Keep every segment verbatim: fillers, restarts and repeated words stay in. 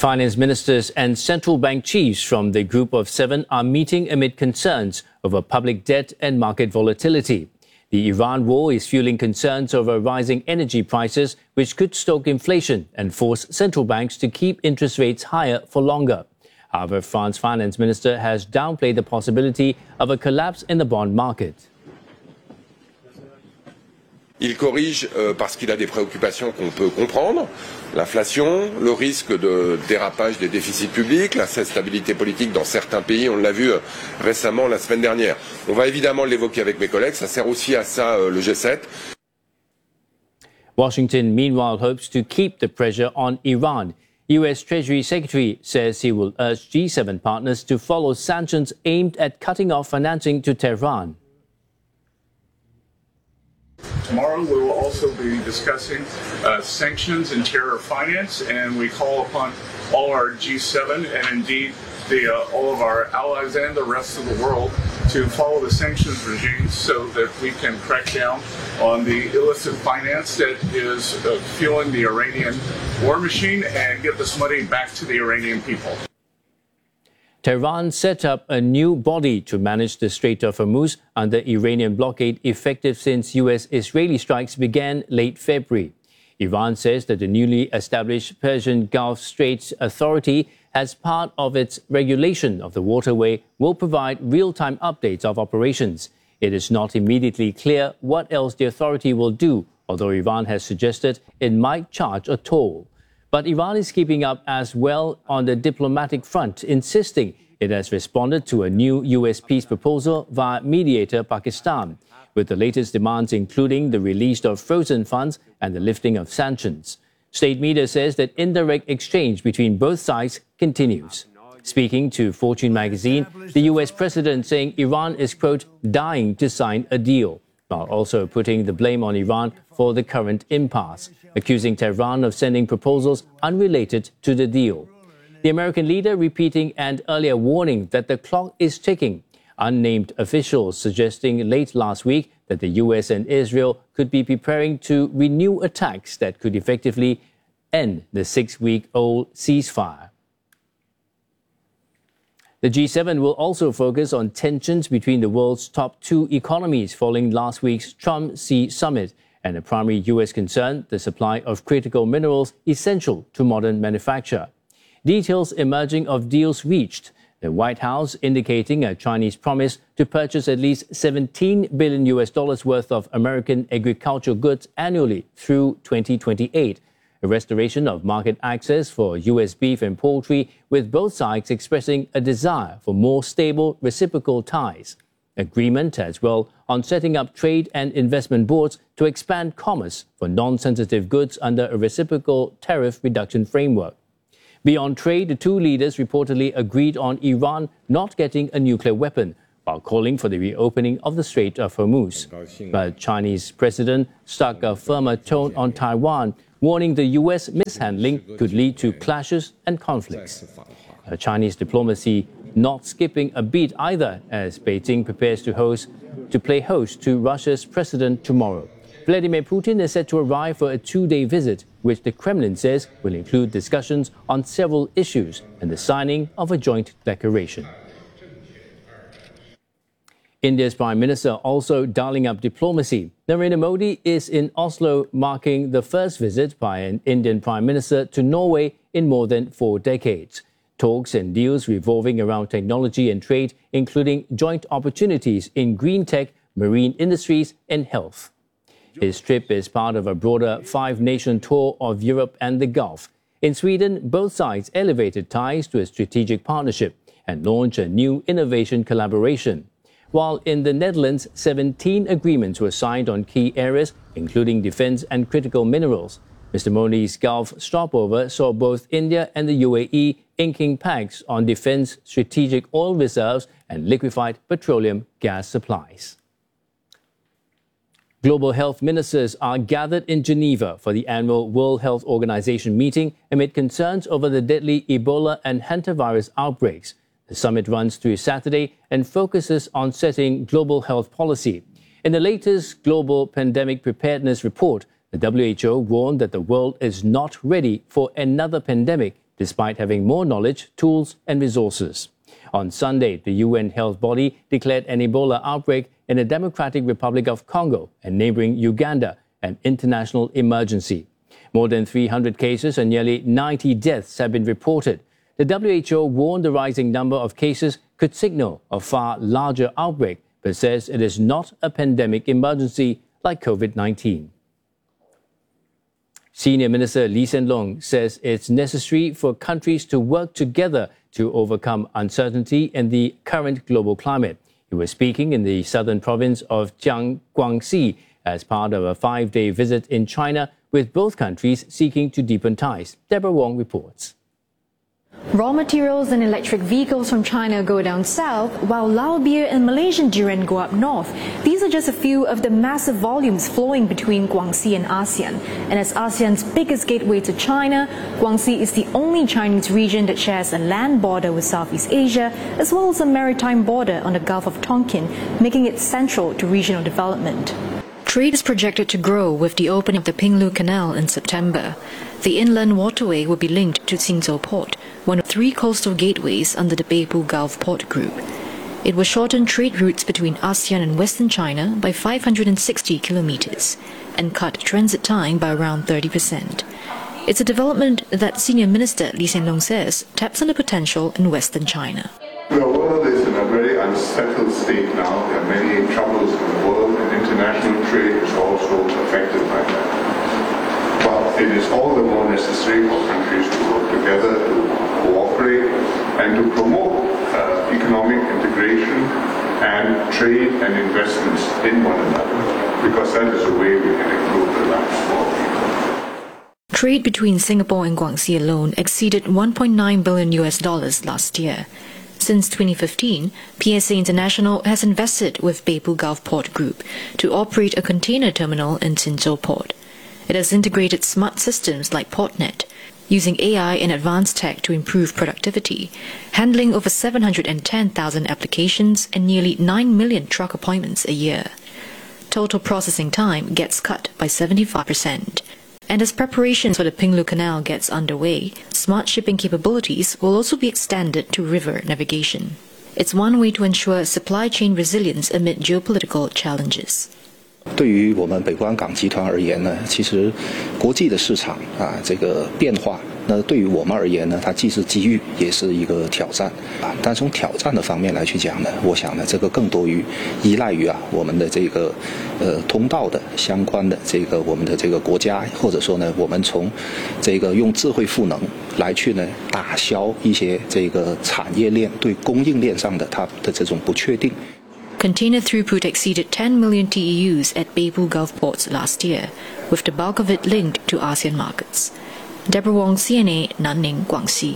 Finance ministers and central bank chiefs from the Group of Seven are meeting amid concerns over public debt and market volatility. The Iran war is fueling concerns over rising energy prices, which could stoke inflation and force central banks to keep interest rates higher for longer. However, France's finance minister has downplayed the possibility of a collapse in the bond market. Il corrige euh, parce qu'il a des préoccupations qu'on peut comprendre, l'inflation, le risque de dérapage des déficits publics, l'instabilité politique dans certains pays, on l'a vu euh, récemment la semaine dernière. On va évidemment l'évoquer avec mes collègues, ça sert aussi à ça euh, le G sept. Washington, meanwhile, hopes to keep the pressure on Iran. U S Treasury Secretary says he will urge G seven partners to follow sanctions aimed at cutting off financing to Tehran. Tomorrow we will also be discussing uh, sanctions and terror finance, and we call upon all our G seven and indeed the, uh, all of our allies and the rest of the world to follow the sanctions regime so that we can crack down on the illicit finance that is uh, fueling the Iranian war machine and get this money back to the Iranian people. Tehran set up a new body to manage the Strait of Hormuz under Iranian blockade effective since U S-Israeli strikes began late February. Iran says that the newly established Persian Gulf Straits Authority, as part of its regulation of the waterway, will provide real-time updates of operations. It is not immediately clear what else the authority will do, although Iran has suggested it might charge a toll. But Iran is keeping up as well on the diplomatic front, insisting it has responded to a new U S peace proposal via mediator Pakistan, with the latest demands including the release of frozen funds and the lifting of sanctions. State media says that indirect exchange between both sides continues. Speaking to Fortune magazine, the U S president saying Iran is, quote, dying to sign a deal, while also putting the blame on Iran for the current impasse, accusing Tehran of sending proposals unrelated to the deal. The American leader repeating an earlier warning that the clock is ticking, unnamed officials suggesting late last week that the U S and Israel could be preparing to renew attacks that could effectively end the six-week-old ceasefire. The G seven will also focus on tensions between the world's top two economies following last week's Trump-Xi summit, and a primary U S concern, the supply of critical minerals essential to modern manufacture. Details emerging of deals reached, the White House indicating a Chinese promise to purchase at least seventeen billion U S dollars worth of American agricultural goods annually through twenty twenty-eight, a restoration of market access for U S beef and poultry, with both sides expressing a desire for more stable reciprocal ties. Agreement as well on setting up trade and investment boards to expand commerce for non-sensitive goods under a reciprocal tariff reduction framework. Beyond trade, the two leaders reportedly agreed on Iran not getting a nuclear weapon, while calling for the reopening of the Strait of Hormuz. But Chinese president struck a firmer tone on Taiwan, warning the U S mishandling could lead to clashes and conflicts. Uh, Chinese diplomacy not skipping a beat either, as Beijing prepares to host to play host to Russia's president tomorrow. Vladimir Putin is set to arrive for a two-day visit, which the Kremlin says will include discussions on several issues and the signing of a joint declaration. India's Prime Minister also dialing up diplomacy. Narendra Modi is in Oslo, marking the first visit by an Indian Prime Minister to Norway in more than four decades. Talks and deals revolving around technology and trade, including joint opportunities in green tech, marine industries, and health. His trip is part of a broader five-nation tour of Europe and the Gulf. In Sweden, both sides elevated ties to a strategic partnership and launched a new innovation collaboration. While in the Netherlands, seventeen agreements were signed on key areas, including defense and critical minerals. Mister Modi's Gulf stopover saw both India and the U A E inking pacts on defense, strategic oil reserves, and liquefied petroleum gas supplies. Global health ministers are gathered in Geneva for the annual World Health Organization meeting amid concerns over the deadly Ebola and hantavirus outbreaks. The summit runs through Saturday and focuses on setting global health policy. In the latest Global Pandemic Preparedness Report, the W H O warned that the world is not ready for another pandemic despite having more knowledge, tools, and resources. On Sunday, the U N health body declared an Ebola outbreak in the Democratic Republic of Congo and neighboring Uganda an international emergency. More than three hundred cases and nearly ninety deaths have been reported. The W H O warned the rising number of cases could signal a far larger outbreak, but says it is not a pandemic emergency like COVID nineteen. Senior Minister Lee Hsien Loong says it's necessary for countries to work together to overcome uncertainty in the current global climate. He was speaking in the southern province of Jiang, Guangxi as part of a five-day visit in China, with both countries seeking to deepen ties. Deborah Wong reports. Raw materials and electric vehicles from China go down south, while Lao beer and Malaysian durian go up north. These are just a few of the massive volumes flowing between Guangxi and ASEAN. And as ASEAN's biggest gateway to China, Guangxi is the only Chinese region that shares a land border with Southeast Asia, as well as a maritime border on the Gulf of Tonkin, making it central to regional development. Trade is projected to grow with the opening of the Pinglu Canal in September. The inland waterway will be linked to Qingzhou Port, one of three coastal gateways under the Beibu Gulf Port Group. It will shorten trade routes between ASEAN and Western China by five hundred sixty kilometers and cut transit time by around thirty percent. It's a development that Senior Minister Lee Hsien Loong says taps on the potential in Western China. The world is in a very unsettled state now. There are many troubles in the world, and international trade is also affected by that. But it is all the more necessary for countries to work together, to cooperate, and to promote uh, economic integration and trade and investments in one another, because that is a way we can improve the lives of all people. Trade between Singapore and Guangxi alone exceeded one point nine billion U S dollars last year. Since twenty fifteen, P S A International has invested with Beibu Gulf Port Group to operate a container terminal in Qingzhou Port. It has integrated smart systems like PortNet, using A I and advanced tech to improve productivity, handling over seven hundred ten thousand applications and nearly nine million truck appointments a year. Total processing time gets cut by seventy-five percent. And as preparations for the Pinglu Canal gets underway, smart shipping capabilities will also be extended to river navigation. It's one way to ensure supply chain resilience amid geopolitical challenges. 对于我们北关港集团而言呢，其实国际的市场啊，这个变化，那对于我们而言呢，它既是机遇，也是一个挑战啊。但从挑战的方面来去讲呢，我想呢，这个更多于依赖于啊我们的这个呃通道的相关的这个我们的这个国家，或者说呢，我们从这个用智慧赋能来去呢打消一些这个产业链对供应链上的它的这种不确定。 Container throughput exceeded ten million T E Us at Beibu Gulf ports last year, with the bulk of it linked to ASEAN markets. Deborah Wong, C N A, Nanning, Guangxi.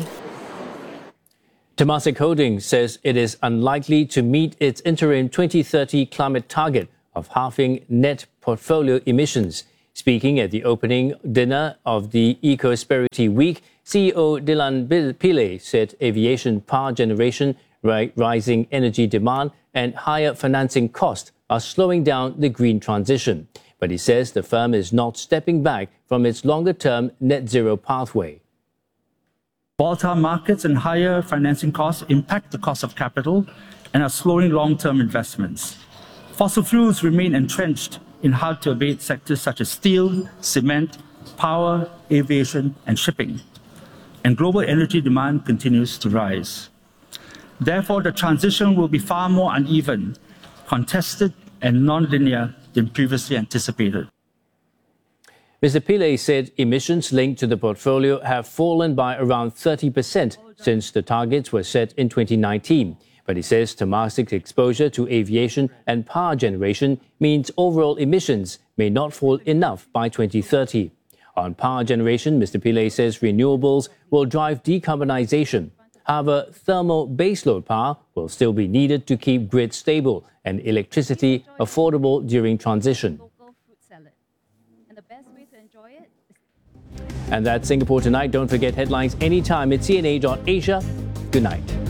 Temasek Holdings says it is unlikely to meet its interim twenty thirty climate target of halving net portfolio emissions. Speaking at the opening dinner of the Ecosperity Week, C E O Dylan Pillay said aviation power generation, rising energy demand, and higher financing costs are slowing down the green transition. But he says the firm is not stepping back from its longer-term net zero pathway. Volatile markets and higher financing costs impact the cost of capital and are slowing long-term investments. Fossil fuels remain entrenched in hard-to-abate sectors such as steel, cement, power, aviation, and shipping. And global energy demand continues to rise. Therefore, the transition will be far more uneven, contested, and non-linear than previously anticipated. Mister Pillay said emissions linked to the portfolio have fallen by around thirty percent since the targets were set in twenty nineteen. But he says Temasek's exposure to aviation and power generation means overall emissions may not fall enough by twenty thirty. On power generation, Mister Pillay says renewables will drive decarbonization. However, thermal baseload power will still be needed to keep grids stable and electricity affordable during transition. And that's Singapore Tonight. Don't forget headlines anytime at C N A dot Asia. Good night.